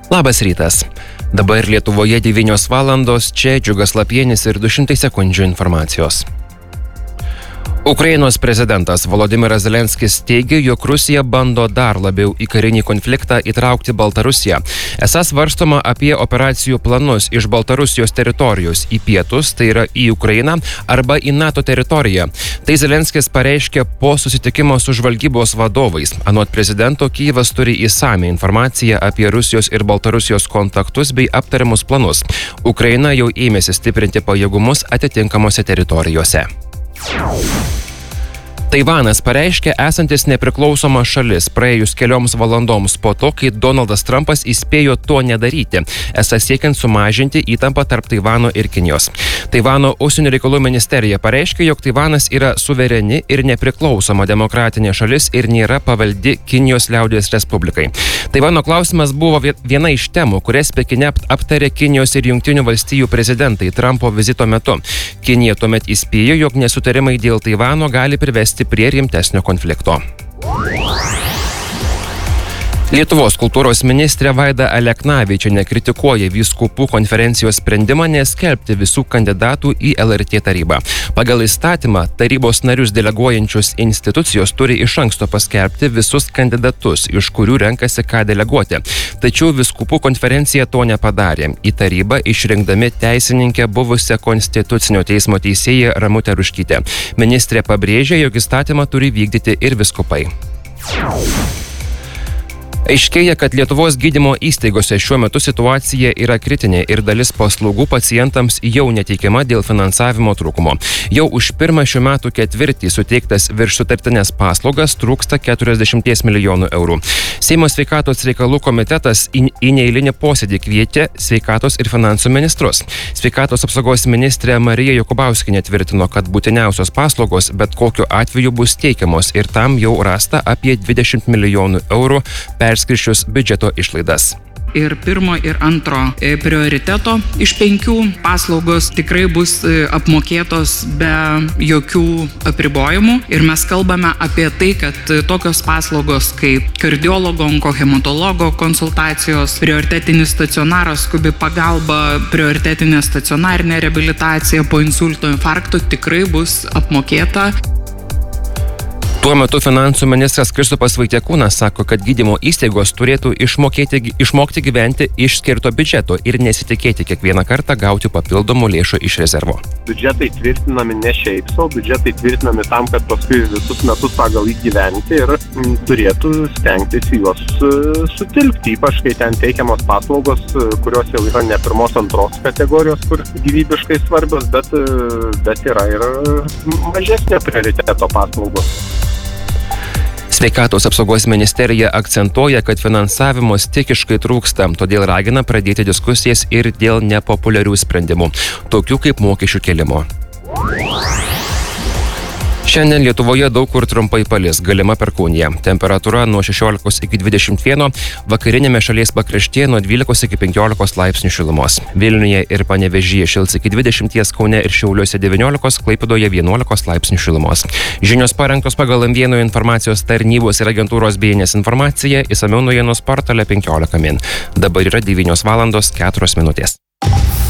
Labas rytas. Dabar Lietuvoje 9 valandos, čia Džiugas Lapienis ir 200 sekundžių informacijos. Ukrainos prezidentas Volodymyras Zelenskis teigia, jog Rusija bando dar labiau į karinį konfliktą įtraukti Baltarusiją. Esą svarstoma apie operacijų planus iš Baltarusijos teritorijos į pietus, tai yra į Ukrainą, arba į NATO teritoriją. Tai Zelenskis pareiškė po susitikimo su žvalgybos vadovais. Anot prezidento, Kyjivas turi išsamią informaciją apie Rusijos ir Baltarusijos kontaktus bei aptariamus planus. Ukraina jau ėmėsi stiprinti pajėgumus atitinkamose teritorijose. Taivanas pareiškė esantis nepriklausoma šalis praėjus kelioms valandoms po to, kai Donaldas Trumpas įspėjo to nedaryti, esą siekiant sumažinti įtampą tarp Taivano ir Kinijos. Taivano užsienio reikalų ministerija pareiškė, jog Taivanas yra suvereni ir nepriklausoma demokratinė šalis ir nėra pavaldi Kinijos liaudies respublikai. Taivano klausimas buvo viena iš temų, kurias Pekine aptarė Kinijos ir Jungtinių valstijų prezidentai Trumpo vizito metu. Kinija tuomet įspėjo, jog nesutarimai dėl Taivano gali privesti prie rimtesnio konflikto. Lietuvos kultūros ministrė Vaida Aleknavičienė kritikuoja vyskupų konferencijos sprendimą neskelbti visų kandidatų į LRT tarybą. Pagal įstatymą, tarybos narius deleguojančios institucijos turi iš anksto paskelbti visus kandidatus, iš kurių renkasi ką deleguoti. Tačiau vyskupų konferencija to nepadarė. Į tarybą išrinkdami teisininkę buvusią Konstitucinio teismo teisėją Ramutę Ruškytę. Ministrė pabrėžė, jog įstatymą turi vykdyti ir vyskupai. Aiškėja, kad Lietuvos gydymo įstaigose šiuo metu situacija yra kritinė ir dalis paslaugų pacientams jau neteikiama dėl finansavimo trūkumo. Jau už pirmą šių metų ketvirtį suteiktas virš sutartinės paslaugas trūksta 40 milijonų eurų. Seimo sveikatos reikalų komitetas į neeilinį posėdį kvietė sveikatos ir finansų ministrus. Sveikatos apsaugos ministrė Marija Jokubauskienė tvirtino, kad būtiniausios paslaugos bet kokiu atveju bus teikiamos ir tam jau rasta apie 20 milijonų eurų perskirčius biudžeto išlaidas. Ir pirmo ir antro prioriteto iš 5 paslaugos tikrai bus apmokėtos be jokių apribojimų. Ir mes kalbame apie tai, kad tokios paslaugos kaip kardiologo, onkohematologo konsultacijos, prioritetinis stacionaras, skubi pagalba, prioritetinė stacionarinė reabilitacija po insulto infarkto tikrai bus apmokėta. Tuo metu finansų ministras Kristupas Vaitiekūnas sako, kad gydymo įstaigos turėtų išmokti gyventi iš skirto biudžeto ir nesitikėti kiekvieną kartą gauti papildomų lėšų iš rezervo. Biudžetai tvirtinami ne šiaip sau, biudžetai tvirtinami tam, kad paskui visus metus pagal įgyventi ir turėtų stengtis juos sutilpti, ypač kai ten teikiamos paslaugos, kurios jau yra ne pirmos, antros kategorijos, kur gyvybiškai svarbios, bet yra ir mažesnio prioriteto paslaugos. Sveikatos apsaugos ministerija akcentuoja, kad finansavimo stichiškai trūksta, todėl ragina pradėti diskusijas ir dėl nepopuliarių sprendimų, tokių kaip mokesčių kėlimo. Šiandien Lietuvoje daug kur trumpai palis, galima perkūnija. Temperatūra nuo 16 iki 21, vakarinėme šalies pakraštyje nuo 12 iki 15 laipsnių šilumos. Vilniuje ir Panevėžyje šils iki 20, Kaune ir Šiauliuose 19, Klaipėdoje 11 laipsnių šilumos. Žinios parengtos pagal M1 informacijos tarnybos ir agentūros BNS informaciją, išsamiau naujienos portale 15 min. Dabar yra 9 valandos 4 minutės.